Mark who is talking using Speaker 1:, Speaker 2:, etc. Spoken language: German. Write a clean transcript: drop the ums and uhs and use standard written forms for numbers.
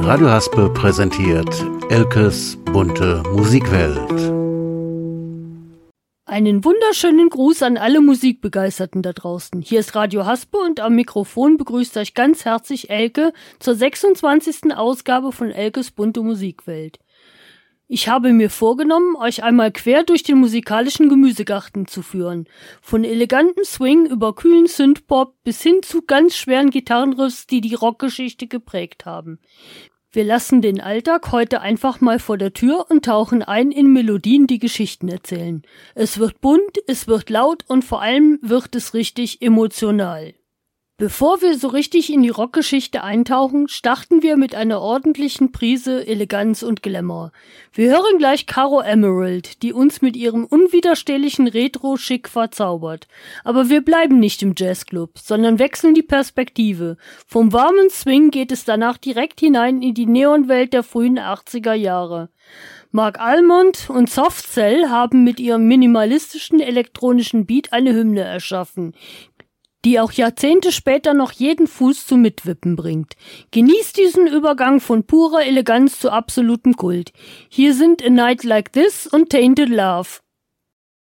Speaker 1: Radio Haspe präsentiert Elkes bunte Musikwelt.
Speaker 2: Einen wunderschönen Gruß an alle Musikbegeisterten da draußen. Hier ist Radio Haspe und am Mikrofon begrüßt euch ganz herzlich Elke zur 26. Ausgabe von Elkes bunte Musikwelt. Ich habe mir vorgenommen, euch einmal quer durch den musikalischen Gemüsegarten zu führen. Von elegantem Swing über kühlen Synthpop bis hin zu ganz schweren Gitarrenriffs, die die Rockgeschichte geprägt haben. Wir lassen den Alltag heute einfach mal vor der Tür und tauchen ein in Melodien, die Geschichten erzählen. Es wird bunt, es wird laut und vor allem wird es richtig emotional. Bevor wir so richtig in die Rockgeschichte eintauchen, starten wir mit einer ordentlichen Prise Eleganz und Glamour. Wir hören gleich Caro Emerald, die uns mit ihrem unwiderstehlichen Retro-Schick verzaubert. Aber wir bleiben nicht im Jazzclub, sondern wechseln die Perspektive. Vom warmen Swing geht es danach direkt hinein in die Neonwelt der frühen 80er Jahre. Mark Almond und Soft Cell haben mit ihrem minimalistischen elektronischen Beat eine Hymne erschaffen, die auch Jahrzehnte später noch jeden Fuß zum Mitwippen bringt. Genießt diesen Übergang von purer Eleganz zu absolutem Kult. Hier sind A Night Like This und Tainted Love.